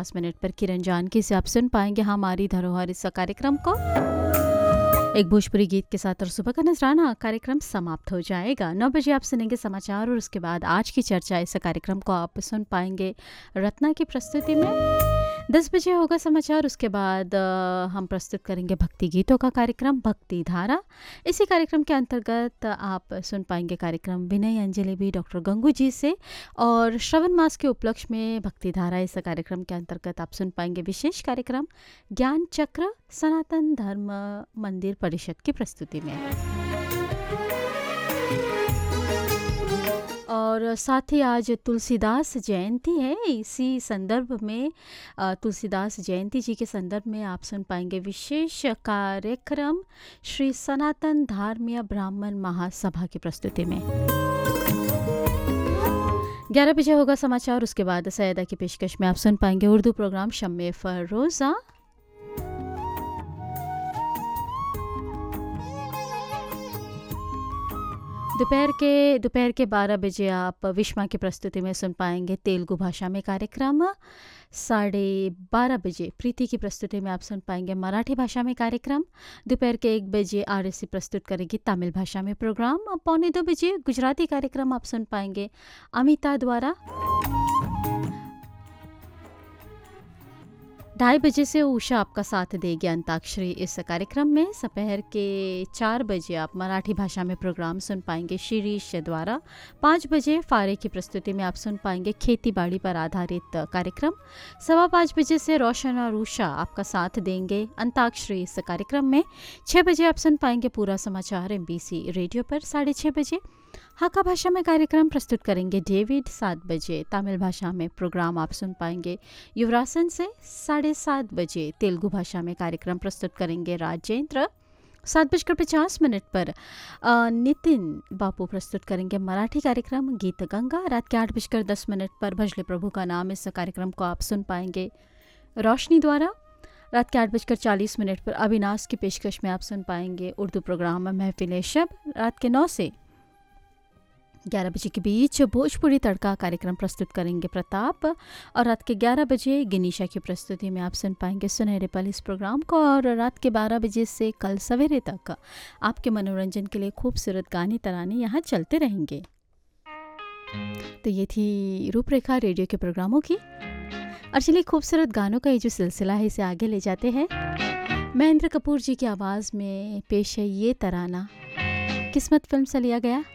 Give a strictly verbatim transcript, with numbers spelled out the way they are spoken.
पचास मिनट पर किरण जानकी से आप सुन पाएंगे हमारी धरोहर इस कार्यक्रम को एक भोजपुरी गीत के साथ। और सुबह का नजराना कार्यक्रम समाप्त हो जाएगा। नौ बजे आप सुनेंगे समाचार और उसके बाद आज की चर्चा। इस कार्यक्रम को आप सुन पाएंगे रत्ना की प्रस्तुति में। दस बजे होगा समाचार, उसके बाद अ, हम प्रस्तुत करेंगे भक्ति गीतों का कार्यक्रम भक्ति धारा। इसी कार्यक्रम के अंतर्गत आप सुन पाएंगे कार्यक्रम विनय अंजलि भी डॉक्टर गंगू जी से। और श्रवण मास के उपलक्ष्य में भक्ति धारा इस कार्यक्रम के अंतर्गत आप सुन पाएंगे विशेष कार्यक्रम ज्ञान चक्र सनातन धर्म मंदिर परिषद की प्रस्तुति में। और साथ ही आज तुलसीदास जयंती है। इसी संदर्भ में अ, तुलसीदास जयंती जी के संदर्भ में आप सुन पाएंगे विशेष कार्यक्रम श्री सनातन धर्मीय ब्राह्मण महासभा की प्रस्तुति में। ग्यारह बजे होगा समाचार, उसके बाद सैयदा की पेशकश में आप सुन पाएंगे उर्दू प्रोग्राम शम्मे फरोज़ा। दोपहर के दोपहर के बारह बजे आप विश्मा की प्रस्तुति में सुन पाएंगे तेलुगु भाषा में कार्यक्रम। साढ़े बारह बजे प्रीति की प्रस्तुति में आप सुन पाएंगे मराठी भाषा में कार्यक्रम। दोपहर के एक बजे आरएससी प्रस्तुत करेगी तमिल भाषा में प्रोग्राम। पौने दो बजे गुजराती कार्यक्रम आप सुन पाएंगे अमिता द्वारा। ढाई बजे से उषा आपका साथ देगी अंताक्षरी इस कार्यक्रम में। दोपहर के चार बजे आप मराठी भाषा में प्रोग्राम सुन पाएंगे शिरीष द्वारा। पाँच बजे फारे की प्रस्तुति में आप सुन पाएंगे खेती बाड़ी पर आधारित कार्यक्रम। सवा पाँच बजे से रोशन और उषा आपका साथ देंगे अंताक्षरी इस कार्यक्रम में। छः बजे आप सुन पाएंगे पूरा समाचार एमबीसी रेडियो पर। साढ़े छः बजे हाका भाषा में कार्यक्रम प्रस्तुत करेंगे डेविड। सात बजे तमिल भाषा में प्रोग्राम आप सुन पाएंगे युवरासन से। साढ़े सात बजे तेलुगु भाषा में कार्यक्रम प्रस्तुत करेंगे राजेंद्र। सात बजकर पचास मिनट पर अ, नितिन बापू प्रस्तुत करेंगे मराठी कार्यक्रम गीत गंगा। रात के आठ बजकर दस मिनट पर भजले प्रभु का नाम इस कार्यक्रम को आप सुन पाएंगे रोशनी द्वारा। रात के आठ बजकर चालीस मिनट पर अविनाश की पेशकश में आप सुन पाएंगे उर्दू प्रोग्राम महफिल शब। रात के नौ से ग्यारह बजे के बीच भोजपुरी तड़का कार्यक्रम प्रस्तुत करेंगे प्रताप। और रात के ग्यारह बजे गिनीशा की प्रस्तुति में आप सुन पाएंगे सुनहरे पल इस प्रोग्राम को। और रात के बारह बजे से कल सवेरे तक आपके मनोरंजन के लिए खूबसूरत गाने तराने यहाँ चलते रहेंगे। तो ये थी रूपरेखा रेडियो के प्रोग्रामों की। और चलिए खूबसूरत गानों का ये जो सिलसिला है इसे आगे ले जाते हैं। महेंद्र कपूर जी की आवाज़ में पेश है ये तराना, किस्मत फिल्म से लिया गया।